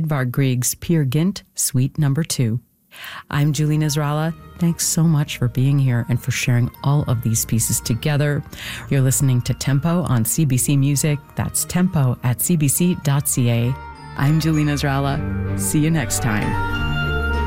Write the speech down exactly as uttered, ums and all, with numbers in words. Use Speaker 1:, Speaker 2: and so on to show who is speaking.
Speaker 1: Edvard Grieg's Peer Gynt, Suite Number Two. I'm Julie Nasrallah. Thanks so much for being here and for sharing all of these pieces together. You're listening to Tempo on C B C Music. That's tempo at c b c dot c a. I'm Julie Nasrallah. See you next time.